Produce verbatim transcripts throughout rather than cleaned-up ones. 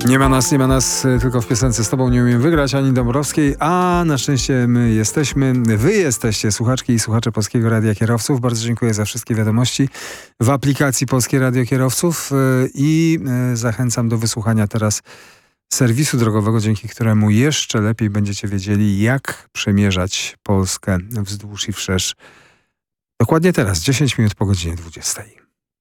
Nie ma nas, nie ma nas, tylko w piosence Z tobą nie umiem wygrać, Ani Dąbrowskiej, a na szczęście my jesteśmy, wy jesteście, słuchaczki i słuchacze Polskiego Radia Kierowców. Bardzo dziękuję za wszystkie wiadomości w aplikacji Polskie Radio Kierowców i zachęcam do wysłuchania teraz serwisu drogowego, dzięki któremu jeszcze lepiej będziecie wiedzieli, jak przemierzać Polskę wzdłuż i wszerz. Dokładnie teraz, dziesięć minut po godzinie dwudziestej.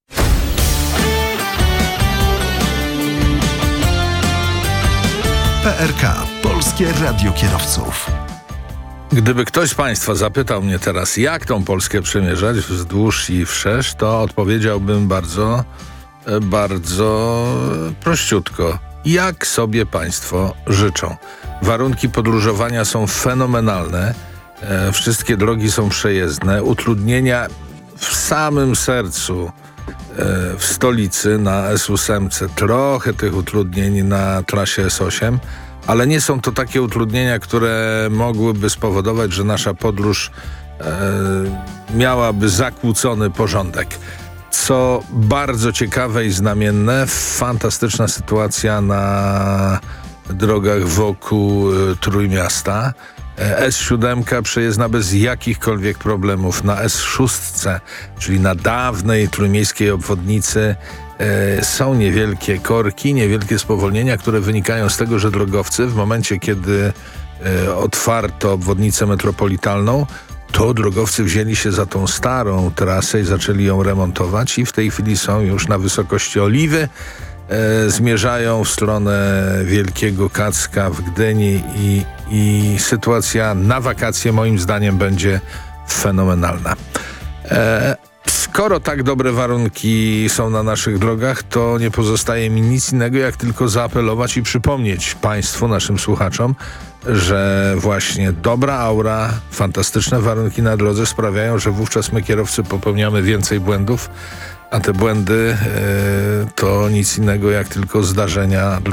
P R K. Polskie Radio Kierowców. Gdyby ktoś z Państwa zapytał mnie teraz, jak tą Polskę przemierzać wzdłuż i wszerz, to odpowiedziałbym bardzo, bardzo prościutko. Jak sobie Państwo życzą. Warunki podróżowania są fenomenalne. E, wszystkie drogi są przejezdne. Utrudnienia w samym sercu, e, w stolicy na S osiem. Trochę tych utrudnień na trasie S osiem. Ale nie są to takie utrudnienia, które mogłyby spowodować, że nasza podróż e, miałaby zakłócony porządek. Co bardzo ciekawe i znamienne, fantastyczna sytuacja na drogach wokół e, Trójmiasta. E, S siedem przejezdna bez jakichkolwiek problemów. Na S sześć, czyli na dawnej trójmiejskiej obwodnicy, e, są niewielkie korki, niewielkie spowolnienia, które wynikają z tego, że drogowcy w momencie, kiedy e, otwarto obwodnicę metropolitalną, to drogowcy wzięli się za tą starą trasę i zaczęli ją remontować i w tej chwili są już na wysokości Oliwy, e, zmierzają w stronę Wielkiego Kacka w Gdyni i, i sytuacja na wakacje moim zdaniem będzie fenomenalna. E, skoro tak dobre warunki są na naszych drogach, to nie pozostaje mi nic innego, jak tylko zaapelować i przypomnieć Państwu, naszym słuchaczom, że właśnie dobra aura, fantastyczne warunki na drodze sprawiają, że wówczas my kierowcy popełniamy więcej błędów, a te błędy e, to nic innego jak tylko zdarzenia